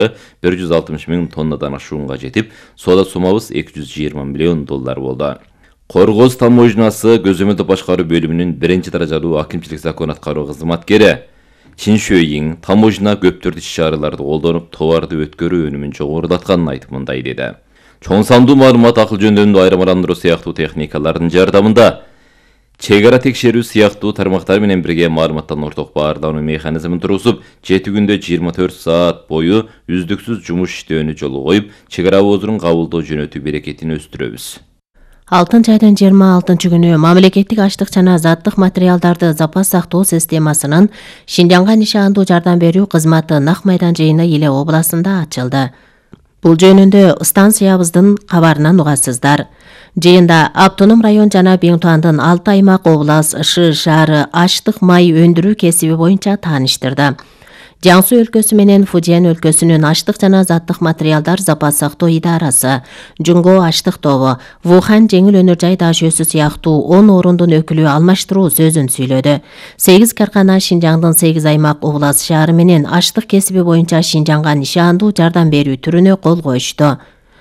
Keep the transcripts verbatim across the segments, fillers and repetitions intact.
bir жүз алтымыш миң тоннадан ашуунга жетип, соода суммабыз эки жүз жыйырма миллион доллар болду. Коргоз таможнасы көзөмөлдү башкаруу бөлүмүнүн биринчи даражалуу акимчилик закон аткаруу кызматкери Чин Шөйин таможна көптөрдү иш-чараларды колдонуп, товарды өткөрүү өнүмүн жогорулатканын айтып мындай деди. Чоң сандуу маалымат акыл жөндөмдүү айырмаландыруу сыяктуу техникалардын жардамында чек ара текшерүү сыяктуу тармактар менен бирге маалыматтан орток баарлануу механизмин тургузуп, жети күндө жыйырма төрт саат бою үздүксүз жумуш иштөөнү жолго коюп, чек ара боозун кабылдоо жөнөтүү берекетин өстүрөбүз. алтынчы айдын жыйырма алтынчы күнү мамлекеттик аштык жана заттык материалдарды запас сактоо системасынын Шинжаңга нишандуу жардам берүү кызматы Нак майдан жыйыны Иле областында ачылды. Бул жөнүндө станциябыздын кабарынан угасыздар. Жыйында Автоном район жана Биңтуандын алты аймак облас Ш шаары аштык май өндүрүү кесиби боюнча тааныштырды. Жаңсу өлкөсү менен Фудзиян өлкөсүнүн аштык жана заттык материалдар запас сактоо идарасы, Жунго аштык тобу, Вухан жеңил өнөр жай дашөөсү сыяктуу он орундун өкүлү алмаштыруу сөзүн сүйлөдү. сегиз каркана Шинжаңдын сегиз аймак облас шаары менен аштык кесиби боюнча Шинжаңга нишандуу жардам берүү түрүнө кол коюшту.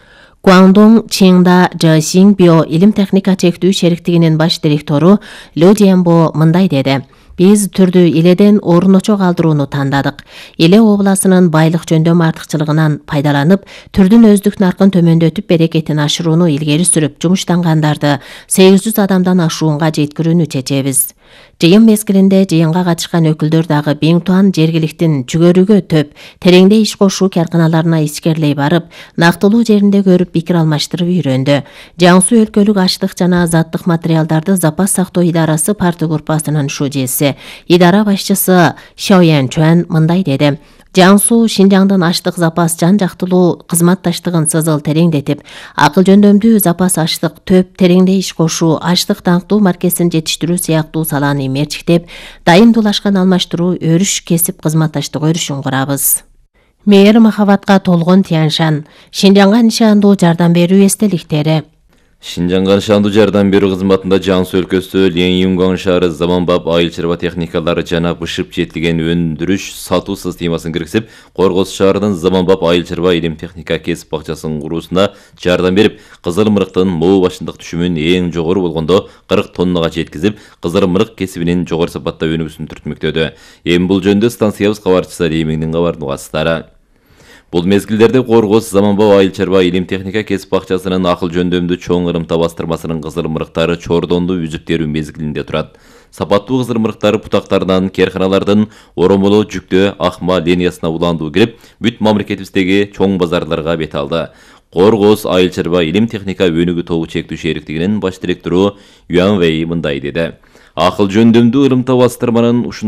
Гуандун Чиңда Жасиң био илим техника чектүү шериктигинин баш директору Лю Диэнбо мындай деди. Биз түрдү Иледен орночо калтырууну тандадык. Иле обласынын байлык жөндөм артыкчылыгынан пайдаланып, түрдүн өздүк наркын төмөндөтүп берекетин ашырууну илгери сүрүп, жумуштангандарды сегиз жүз адамдан ашуунга жеткирүүнү чечебиз. Жыйын мезгилинде жыйынга катышкан өкүлдөр дагы Биңтуан жергиликтин жүгөрүгө төп, тереңде иш кошуу карканаларына ичкерлей барып, нактылуу жеринде көрүп пикир алмаштырып үйрөндү. Жаңсу өлкөлүк аштык жана заттык материалдарды запас сактоо идарасы парты группасынын шужеси, идара башчысы Шаоян Чуан мындай деди. Жаңсу Шинжаңдын аштык запас жан жактылуу кызматташтыгын сызыл тереңдетип, акыл жөндөмдүү запас аштык төп, тереңде иш кошуу, аштык даңктуу маркесин жетиштирүү сыяктуу саланы мерчиктеп, дайымдуулашкан алмаштыруу өрүш кесип кызматташтык өрүшүн курабыз. Мээр махабатка толгон Тяншан, Шинжаңга нишандуу жардам берүү эстеликтери. Шинжаңга нишандуу жардам берүү кызматында Жаңсу өлкөсү Ленинюнган шаары заманбап айыл чарба техникалары жана бышып жетилген өндүрүш сатуу системасын киргизип, Коргоз шаарынын заманбап айыл чарба илим техника кесип бакчасынын куруусуна жардам берип, кызыл мырыктын моо башындык түшүмүн эң жогору болгондо кырк тоннага жеткизип, кызыл мырык кесибинин жогору сапатта өнүгүүсүн түртмөктөдү. Эми бул жөнүндө станциябыз кабарчысы Ремиңдин кабарын угасыздары. Бул мезгилдерде Коргоз заманбап айыл чарба илим техника кесип бакчасынын акыл жөндөмдүү чоң ырымта бастырмасынын кызыл мырыктары чордонду үзүп терүү мезгилинде турат. Сапаттуу кызыл мырыктары бутактардан, керканалардын оромоло жүктөө акма линиясына уландуу кирип, бүт мамлекетибиздеги чоң базарларга бет алды. Коргоз айыл чарба илим техника өнүгүү тобу чектүү шериктигинин баш директору Юан Вэй мындай деди. Акыл жөндөмдүү ырымта бастырманын